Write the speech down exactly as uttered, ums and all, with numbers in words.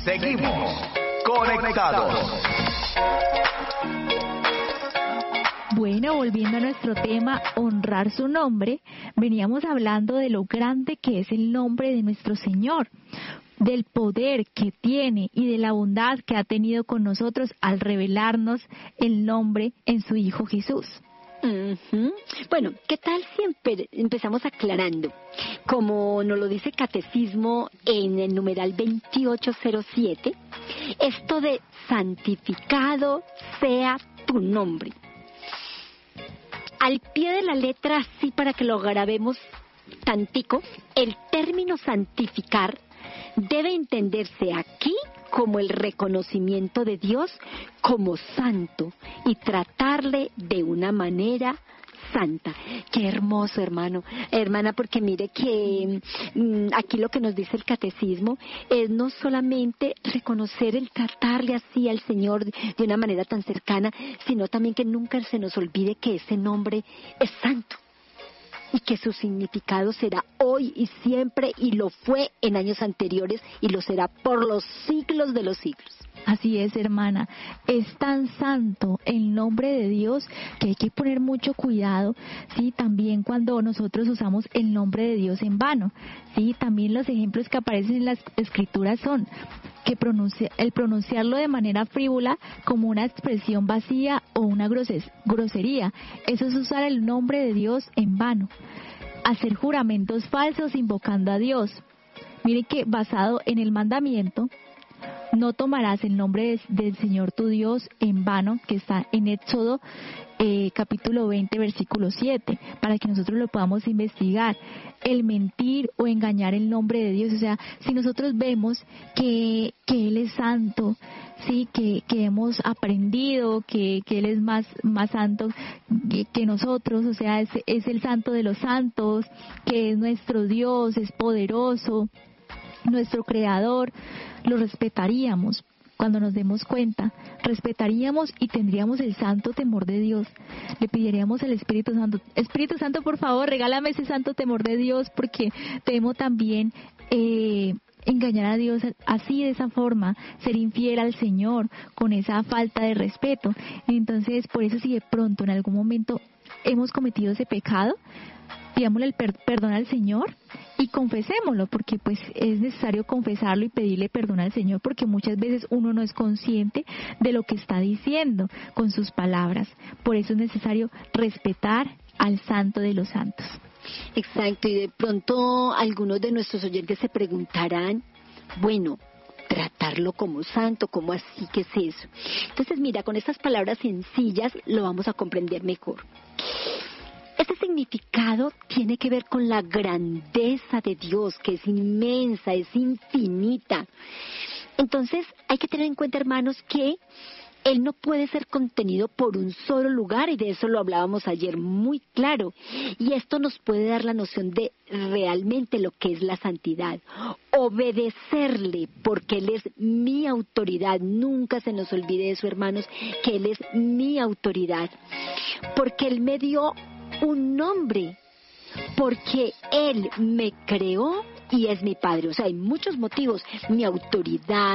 Seguimos conectados. Bueno, volviendo a nuestro tema, honrar su nombre, veníamos hablando de lo grande que es el nombre de nuestro Señor, del poder que tiene y de la bondad que ha tenido con nosotros al revelarnos el nombre en su Hijo Jesús. Uh-huh. Bueno, ¿qué tal si empe- empezamos aclarando? Como nos lo dice el Catecismo en el numeral veintiocho cero siete, esto de santificado sea tu nombre. Al pie de la letra, así para que lo grabemos tantico, el término santificar debe entenderse aquí como el reconocimiento de Dios como santo y tratarle de una manera santa. Qué hermoso, hermano, hermana, porque mire que mmm, aquí lo que nos dice el catecismo es no solamente reconocer el tratarle así al Señor de una manera tan cercana, sino también que nunca se nos olvide que ese nombre es santo y que su significado será hoy y siempre, y lo fue en años anteriores y lo será por los siglos de los siglos. Así es, hermana, es tan santo el nombre de Dios que hay que poner mucho cuidado, sí, también cuando nosotros usamos el nombre de Dios en vano, sí, también los ejemplos que aparecen en las escrituras son que pronuncia, el pronunciarlo de manera frívola como una expresión vacía o una groses, grosería, eso es usar el nombre de Dios en vano, hacer juramentos falsos invocando a Dios. Mire que basado en el mandamiento, no tomarás el nombre de, del Señor tu Dios en vano, que está en Éxodo eh, capítulo veinte, versículo siete, para que nosotros lo podamos investigar. El mentir o engañar el nombre de Dios, o sea, si nosotros vemos que, que Él es santo, sí, que, que hemos aprendido que, que Él es más, más santo que, que nosotros, o sea, es, es el santo de los santos, que es nuestro Dios, es poderoso, nuestro creador, lo respetaríamos cuando nos demos cuenta, respetaríamos y tendríamos el santo temor de Dios. Le pediríamos al Espíritu Santo, Espíritu Santo, por favor, regálame ese santo temor de Dios, porque temo también eh, engañar a Dios así, de esa forma, ser infiel al Señor, con esa falta de respeto. Entonces, por eso si de pronto en algún momento hemos cometido ese pecado, pidámosle el per- perdón al Señor y confesémoslo, porque pues es necesario confesarlo y pedirle perdón al Señor, porque muchas veces uno no es consciente de lo que está diciendo con sus palabras. Por eso es necesario respetar al Santo de los Santos. Exacto, y de pronto algunos de nuestros oyentes se preguntarán, bueno, tratarlo como santo, ¿cómo así? ¿Qué es eso? Entonces mira, con estas palabras sencillas lo vamos a comprender mejor. Este significado tiene que ver con la grandeza de Dios, que es inmensa, es infinita. Entonces, hay que tener en cuenta, hermanos, que Él no puede ser contenido por un solo lugar, y de eso lo hablábamos ayer muy claro. Y esto nos puede dar la noción de realmente lo que es la santidad. Obedecerle, porque Él es mi autoridad. Nunca se nos olvide eso, hermanos, que Él es mi autoridad. Porque Él me dio un nombre, porque Él me creó y es mi Padre. O sea, hay muchos motivos. Mi autoridad,